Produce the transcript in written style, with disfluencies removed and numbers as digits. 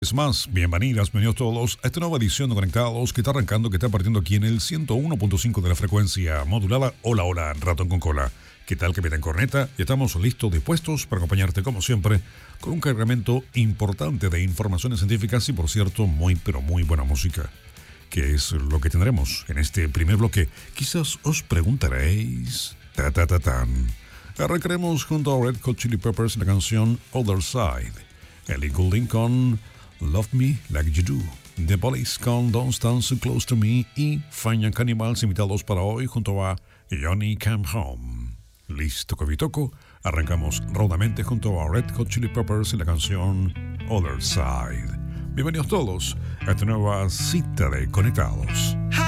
Es más, bienvenidas, bienvenidos todos a esta nueva edición de Conectados que está arrancando, que está partiendo aquí en el 101.5 de la frecuencia modulada. Hola, hola, ratón con cola. ¿Qué tal, Capitán Corneta? Ya estamos listos, dispuestos para acompañarte, como siempre, con un cargamento importante de informaciones científicas y, por cierto, muy, pero muy buena música. ¿Qué es lo que tendremos en este primer bloque? Quizás os preguntaréis... Ta-ta-ta-tan. Arrancaremos junto a Red Hot Chili Peppers la canción Other Side. Ellie Goulding con Love Me Like You Do, The Police con Don't Stand So Close To Me y Fine Cannibals invitados para hoy junto a Johnny Come Home. Listo, Covitoco, arrancamos raudamente junto a Red Hot Chili Peppers y la canción Other Side. Bienvenidos todos a esta nueva cita de Conectados.